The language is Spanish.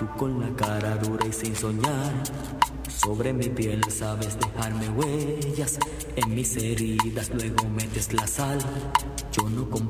Tú con la cara dura y sin soñar, sobre mi piel sabes dejarme huellas. En mis heridas luego metes la sal. Yo no comprendo